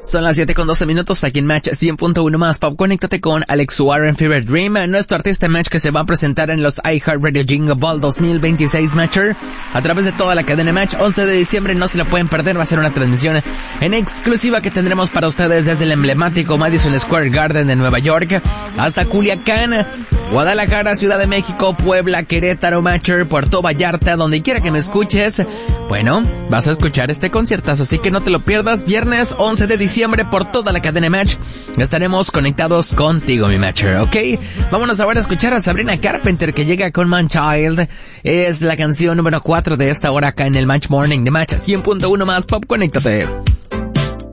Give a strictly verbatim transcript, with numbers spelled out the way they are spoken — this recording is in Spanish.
Son las siete con doce minutos aquí en Match cien punto uno más Pop. Conéctate con Alex Warren, Fever Dream, nuestro artista Match que se va a presentar en los iHeartRadio Jingle Ball dos mil veintiséis Matcher a través de toda la cadena Match. once de diciembre, no se la pueden perder, va a ser una transmisión en exclusiva que tendremos para ustedes desde el emblemático Madison Square Garden de Nueva York hasta Culiacán, Guadalajara, Ciudad de México, Puebla, Querétaro, Matcher, Puerto Vallarta, donde quiera que me escuches. Bueno, vas a escuchar este conciertazo, así que no te lo pierdas. Viernes once de diciembre por toda la cadena Match estaremos conectados contigo, mi Matcher, ¿ok? Vámonos ahora a escuchar a Sabrina Carpenter, que llega con Man Child. Es la canción número cuatro de esta hora acá en el Match Morning de Match cien punto uno más Pop. Conéctate.